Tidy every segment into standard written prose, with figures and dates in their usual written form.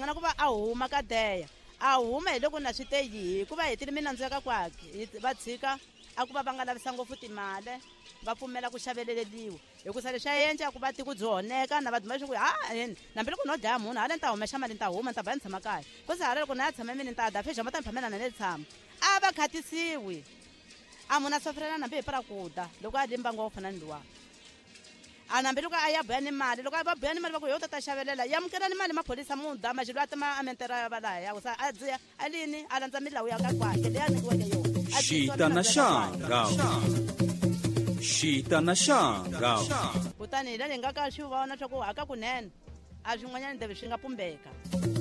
ngana ku va a huma ka deya a huma hi loko na swi te yihi hikuva hi tile mina ndzeka kwakhe va tshika a ku va va nga lavisa ngopfu timali va pfumela ku xaveleleliwa hikusa leswi a endla ku va tiko byi honeka na vaduma leswi ku nambi loko no dlaya munhu hala ni ta humexa mali ni ta huma ni ta va ni tshama kaya kusa hala loko na ya tshame mina ni ta da fesha ma ta ni phamela na le tshama a va khatisiwi a munhu a soferela nambi hi para kuda loko a limba ngopfu na ni luwa a nambi loko a ya boya ni mali loko a va boya ni mali va ku yo ta xavelela yamukela ni mali maphorisa muda maxilo a tima a mentera va lahaya kusa a dziya a lini a landza milawu ya ka kwakhe leyi a nyikiweke yona Shita na Shanga. Shita na Shanga. kutani hi le nga ka swi vona swa ku haka kunene a swin'wanyana ndeve swi nga pumbeka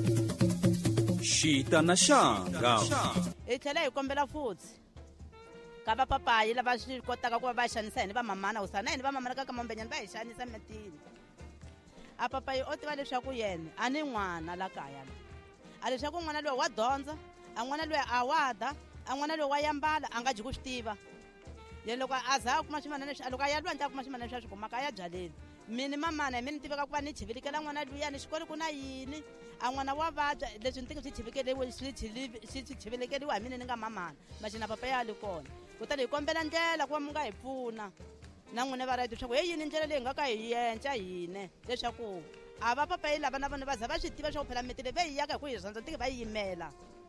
Shita na Shanga. hi tlhela hi kombela futsi ka va papayi lava swi kotaka ku va va xanisa hini va mamana usana hini va mamana ka kamombenyana va hi xanisa metini a papayi o tiva leswaku yena a ni n'wana la kaya a leswaku n'wana loyi wa dyondza a n'wana loyi a wada a n'wana loyi wa yambala a nga ji ku swi tiva yena loko a za a kuma swimana leswi loko a ya lwandle a kuma swimana leswi a swi kumaka a ya byaleni mini mamana hi mini ni tiveka ku va ni chivilikela n'wana luyani xikolo ku na yini a n'wana wa vabya leswi ni tingi swi chivilekeliwa hi mini ni nga mamana maxina papa ya ali kona kutani hi kombela ndlela ku va mu nga hi pfuna na n'wine va rayiti leswaku hi yini ndlela leyi nga ka hi yenca hine leswaku a va papayi lava na vona va za va swi tiva swa ku phela miti leyi ve hi yaka hi ku hi rhandza tiki va yi yimela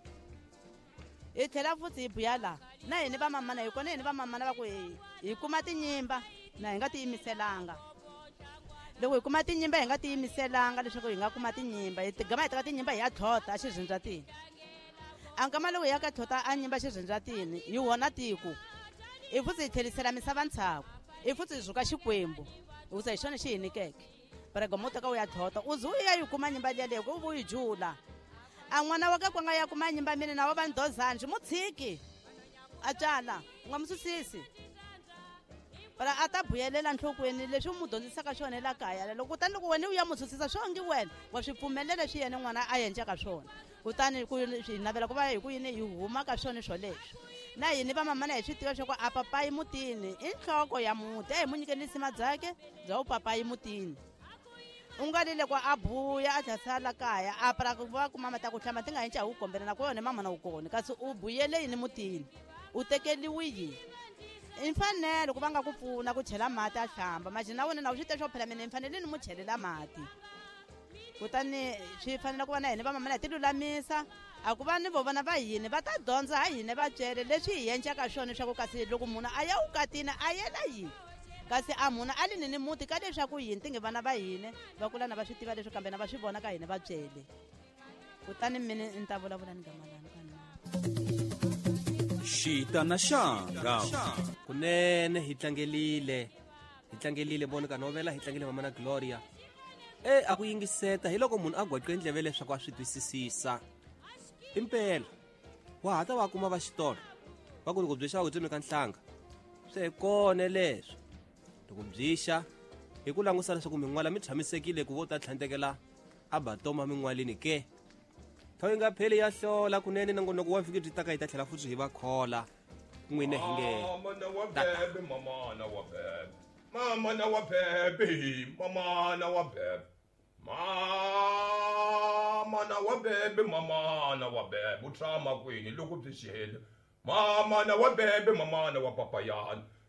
hi tlhela futhi hi buya laha na hini va mamana hi kona hini va mamana va ku hi kuma tinyimba na hi nga tiyimiselanga loko hi kuma tinyimba hi nga tiyimiselanga leswaku hi nga kuma tinyimba hi gama hi teka tinyimba hi ya tlhota a xirhendzatini a nkama loko hi ya ka tlhota a nyimba xirhendzatini hi wona tiko hi futhi hi tlhelisela misava ntshaku hi futhi hi zuka xikwembu hikusa hi xona xi hi nyikeke parega mo teka u ya tlhota u ze u ya yi kuma nyimba liya leyi ku u yi jula a n'wana wa ka ku nga ya kuma nyimba mini na wa va ndozani swi mu tshiki a tswala u nga mu susisi para a ta buyelela nhlokweni leswi u mu dyondzisaka swona la kaya loko kutani loko wena u ya mu susisa swongi wena wa swi pfumelela leswi yena n'wana a endlaka swona kutani hi navela ku va hi ku yini hi huma ka swona swo leswi na yini va mamana hi swi tiva swa ku a papayi mutini i nhloko ya muti a hi mu nyikeni risima byake bya u papayi mutini u nga li loko a buya a tlhasala kaya a para ku va ku mama ta ku hlamba ti nga hinci a wu kombela na ku yona mama na wu kona kasi u buyele yini mutini u tekeliwi yini i mfanelo ku va nga ku pfuna ku chela mati a hlamba maxi na wena na u swi te swo phela mina hi fanele ni mu chelela mati kutani swi fanele ku va na hina va mamana hi ti lulamisa a ku va ni vo vona va hini va ta dyondza ha hine va byele leswi hi endlaka swona leswaku kasi loko munhu a ya vukatini a yela yini kasi a munhu a li ni muti ka leswaku yini tinge vana va hine va kula na va swi tiva leswi kambe na va swi vona ka hina va byele kutani mina ni ta vulavula ni gamalani ka Shita na Shanga. kunene hi tlangelile vona ka novela hi tlangele mama na Gloria a ku yingiseta hi loko munhu a gweqe ndleve leswaku a swi twisisisa impela wa hata va kuma va xitolo va ku loko byixa ku ka nhlanga swi kone leswo loko byixa hi ku langusa leswaku min'wala mi tshamisekile ku vo ta tlhandlekela a batoma min'walini ke thawu nga pheli ya hlola kunene nangonoko wa fiki byi taka hi ta tlhela futhi hi va khola n'wine hi nge mamana wa bebe mamana wa bebe mamana wa bebe mamana wa bebe mamana wa bebe mamana wa bebe u tshama kwini loko byi xihele mamana wa bebe mamana wa papayana